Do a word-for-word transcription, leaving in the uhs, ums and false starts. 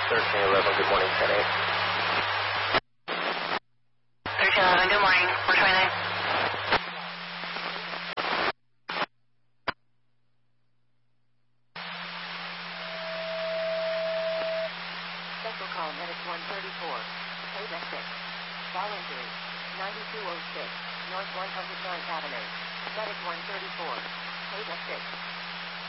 thirteen eleven, good morning, ten eight. thirteen eleven, good morning, four twenty-nine. Special call medic one thirty-four, Payback six. Fall injury, ninety-two oh six, North one hundred ninth Avenue. Medic one thirty-four, Payback six.